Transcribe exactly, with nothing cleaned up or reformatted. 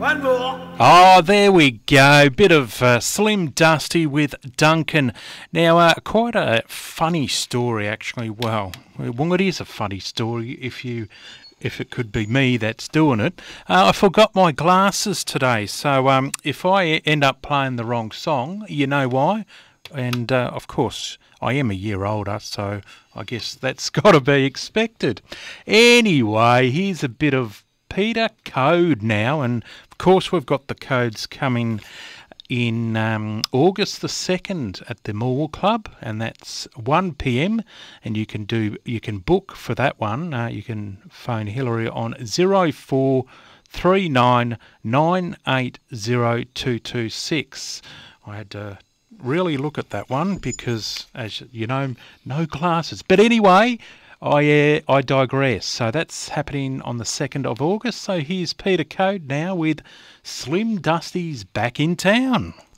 One more. Oh, there we go. Bit of uh, Slim Dusty with Duncan. Now, uh, quite a funny story, actually. Well, well, it is a funny story if you, if it could be me that's doing it. Uh, I forgot my glasses today, so um, if I end up playing the wrong song, you know why. And uh, of course, I am a year older, so I guess that's got to be expected. Anyway, here's a bit of Peter Code now, and of course we've got the codes coming in um, August the second at the Mall Club, and that's one p m, and you can do you can book for that one. Uh, you can phone Hillary on zero four three nine nine eight zero two two six. I had to really look at that one because, as you know, no glasses. But anyway, I uh, I digress. So that's happening on the second of August. So here's Peter Code now with Slim Dusty's Back in Town.